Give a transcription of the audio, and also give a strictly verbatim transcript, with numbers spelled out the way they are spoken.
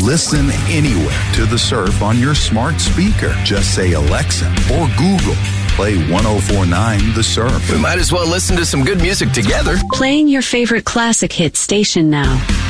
Listen anywhere to The Surf on your smart speaker. Just say Alexa or Google, play one oh four point nine The Surf. We might as well listen to some good music together. Playing your favorite classic hit station now.